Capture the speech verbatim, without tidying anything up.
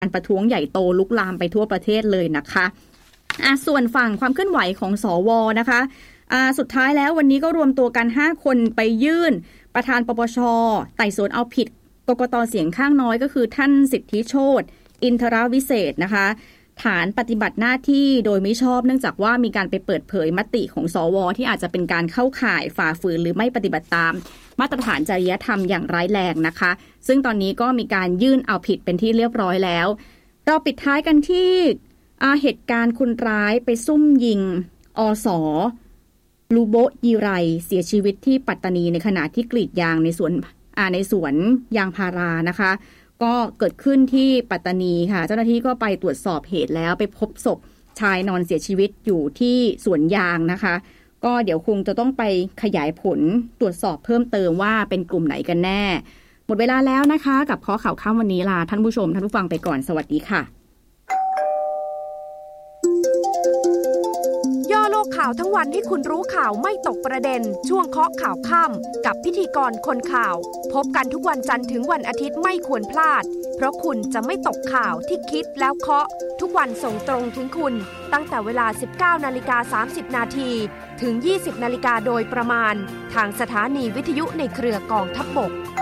การประท้วงใหญ่โตลุกลามไปทั่วประเทศเลยนะคะอ่ะส่วนฝั่งความเคลื่อนไหวของสวนะคะอ่าสุดท้ายแล้ววันนี้ก็รวมตัวกันห้าคนไปยื่นประธานปปช.ไต่สวนเอาผิดกกต.เสียงข้างน้อยก็คือท่านสิทธิโชติอินทรวิเศษนะคะฐานปฏิบัติหน้าที่โดยไม่ชอบเนื่องจากว่ามีการไปเปิดเผยมติของสวที่อาจจะเป็นการเข้าข่ายฝ่าฝืนหรือไม่ปฏิบัติตามมาตรฐานจริยธรรมอย่างร้ายแรงนะคะซึ่งตอนนี้ก็มีการยื่นเอาผิดเป็นที่เรียบร้อยแล้วเราปิดท้ายกันที่เหตุการณ์คนร้ายไปซุ่มยิงอส.ลูโบยีไรเสียชีวิตที่ปัตตานีในขณะที่กรีดยางในสวนในสวนยางพารานะคะก็เกิดขึ้นที่ปัตตานีค่ะเจ้าหน้าที่ก็ไปตรวจสอบเหตุแล้วไปพบศพชายนอนเสียชีวิตอยู่ที่สวนยางนะคะก็เดี๋ยวคงจะต้องไปขยายผลตรวจสอบเพิ่มเติมว่าเป็นกลุ่มไหนกันแน่หมดเวลาแล้วนะคะกับข้อข่าวค่ำวันนี้ลาท่านผู้ชมท่านผู้ฟังไปก่อนสวัสดีค่ะย่อโลกข่าวทั้งวันให้คุณรู้ข่าวไม่ตกประเด็นช่วงเคาะข่าวค่ำกับพิธีกรคนข่าวพบกันทุกวันจันทร์ถึงวันอาทิตย์ไม่ควรพลาดเพราะคุณจะไม่ตกข่าวที่คิดแล้วเคาะทุกวันส่งตรงถึงคุณตั้งแต่เวลา สิบเก้านาฬิกาสามสิบนาทีถึง ยี่สิบนาฬิกาโดยประมาณทางสถานีวิทยุในเครือกองทัพบก